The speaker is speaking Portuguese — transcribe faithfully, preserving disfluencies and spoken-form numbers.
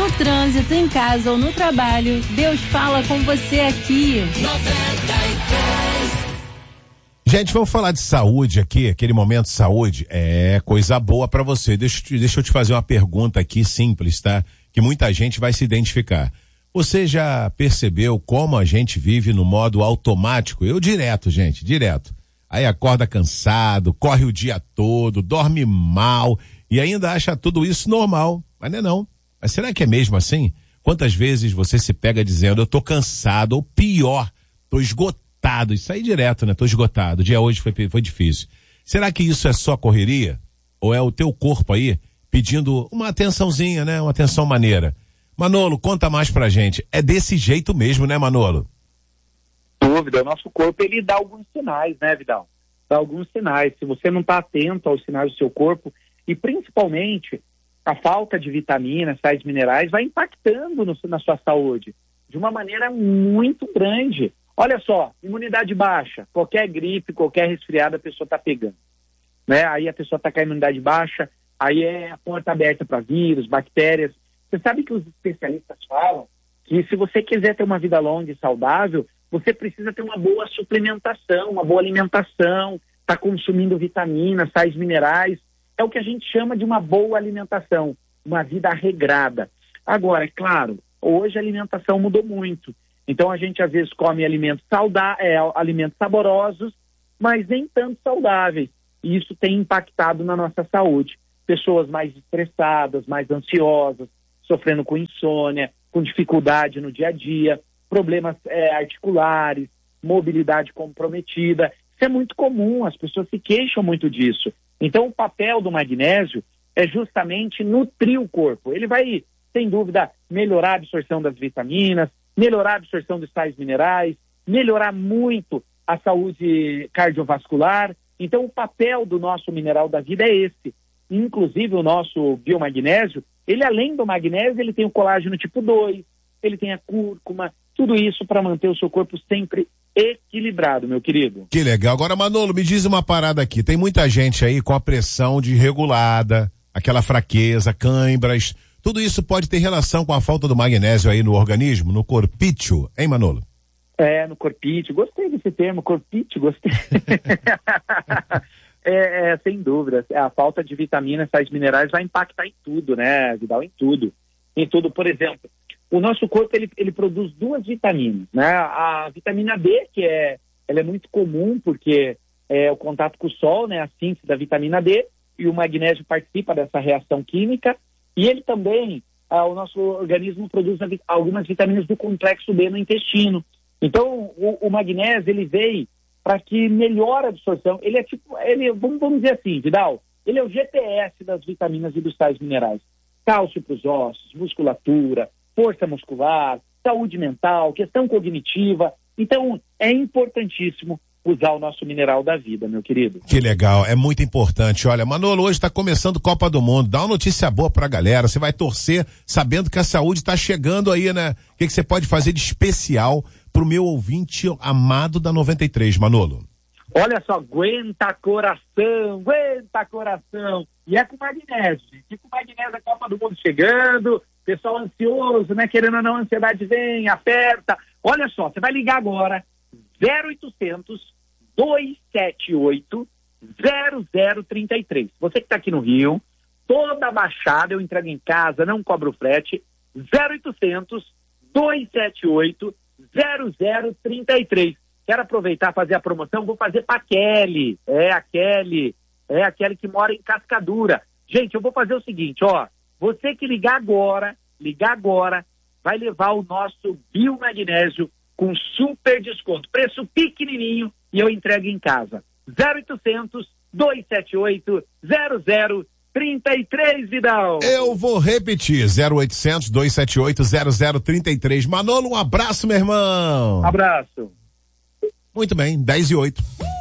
no trânsito, em casa ou no trabalho, Deus fala com você aqui. noventa e três. Gente, vamos falar de saúde aqui, aquele momento de saúde. É coisa boa pra você. Deixa, eu te- deixa eu te fazer uma pergunta aqui simples, tá? Que muita gente vai se identificar. Você já percebeu como a gente vive no modo automático? Eu direto, gente, direto. Aí acorda cansado, corre o dia todo, dorme mal e ainda acha tudo isso normal. Mas não é não. Mas será que é mesmo assim? Quantas vezes você se pega dizendo, eu tô cansado, ou pior, tô esgotado. Isso aí direto, né? Tô esgotado. O dia hoje foi, foi difícil. Será que isso é só correria? Ou é o teu corpo aí pedindo uma atençãozinha, né? Uma atenção maneira. Manolo, conta mais pra gente. É desse jeito mesmo, né, Manolo? Dúvida, o nosso corpo ele dá alguns sinais, né, Vidal? Dá alguns sinais. Se você não está atento aos sinais do seu corpo, e principalmente a falta de vitaminas, sais minerais, vai impactando no, na sua saúde de uma maneira muito grande. Olha só, imunidade baixa, qualquer gripe, qualquer resfriado a pessoa está pegando, né? Aí a pessoa está com a imunidade baixa, aí é a porta aberta para vírus, bactérias. Você sabe que os especialistas falam que se você quiser ter uma vida longa e saudável, você precisa ter uma boa suplementação, uma boa alimentação, tá consumindo vitaminas, sais minerais. É o que a gente chama de uma boa alimentação, uma vida regrada. Agora, é claro, hoje a alimentação mudou muito. Então a gente às vezes come alimentos sauda- é, alimentos saborosos, mas nem tanto saudáveis. E isso tem impactado na nossa saúde. Pessoas mais estressadas, mais ansiosas, sofrendo com insônia, com dificuldade no dia a dia, problemas é, articulares, mobilidade comprometida. Isso é muito comum, as pessoas se queixam muito disso. Então, o papel do magnésio é justamente nutrir o corpo. Ele vai, sem dúvida, melhorar a absorção das vitaminas, melhorar a absorção dos sais minerais, melhorar muito a saúde cardiovascular. Então, o papel do nosso mineral da vida é esse. Inclusive, o nosso biomagnésio, ele além do magnésio, ele tem o colágeno tipo dois, ele tem a cúrcuma, tudo isso para manter o seu corpo sempre equilibrado, meu querido. Que legal. Agora, Manolo, me diz uma parada aqui. Tem muita gente aí com a pressão desregulada, aquela fraqueza, cãibras. Tudo isso pode ter relação com a falta do magnésio aí no organismo, no corpício, hein, Manolo? É, no corpício. Gostei desse termo, corpício, gostei. é, é, sem dúvida. A falta de vitaminas, sais minerais vai impactar em tudo, né, Vidal? Em tudo. Em tudo, por exemplo, o nosso corpo ele, ele produz duas vitaminas, né? A vitamina D, que é, ela é muito comum porque é o contato com o sol, né? A síntese da vitamina D, e o magnésio participa dessa reação química. E ele também, ah, o nosso organismo produz algumas vitaminas do complexo B no intestino. Então, o, o magnésio, ele veio para que melhore a absorção. Ele é tipo, ele, vamos, vamos dizer assim, Vidal, ele é o G P S das vitaminas e dos sais minerais. Cálcio para os ossos, musculatura, força muscular, saúde mental, questão cognitiva. Então, é importantíssimo usar o nosso mineral da vida, meu querido. Que legal, é muito importante. Olha, Manolo, hoje está começando Copa do Mundo. Dá uma notícia boa pra galera. Você vai torcer sabendo que a saúde está chegando aí, né? O que, que você pode fazer de especial pro meu ouvinte amado da noventa e três, Manolo? Olha só, aguenta coração, aguenta coração. E é com magnésio, gente. E com magnésio a Copa do Mundo chegando, pessoal ansioso, né? Querendo ou não, a ansiedade vem, aperta. Olha só, você vai ligar agora, zero oitocentos, dois sete oito, zero zero três três. Você que está aqui no Rio, toda a Baixada eu entrego em casa, não cobro frete, zero oitocentos, dois sete oito, zero zero três três. Quero aproveitar e fazer a promoção, vou fazer para a Kelly, é a Kelly, é a Kelly que mora em Cascadura. Gente, eu vou fazer o seguinte, ó, você que ligar agora, ligar agora, vai levar o nosso biomagnésio com super desconto, preço pequenininho e eu entrego em casa. zero oitocentos, dois sete oito, zero zero três três, Vidal. Eu vou repetir, zero oitocentos, dois sete oito, zero zero três três. Manolo, um abraço, meu irmão. Abraço. Muito bem, dez e oito.